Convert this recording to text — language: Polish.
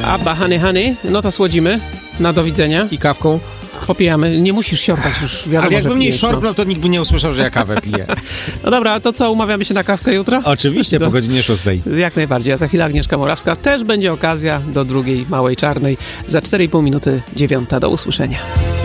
Abba, Honey Honey. No to słodzimy. Na do widzenia. I kawką. Popijamy. Nie musisz siorkać już, wiadomo, Ale jakbym że nie pijesz, szorpnął, to nikt by nie usłyszał, że ja kawę piję. No dobra, to co, umawiamy się na kawkę jutro? Oczywiście, po godzinie 6. Jak najbardziej. A za chwilę Agnieszka Morawska. Też będzie okazja do drugiej Małej Czarnej. Za 4,5 minuty 9. Do usłyszenia.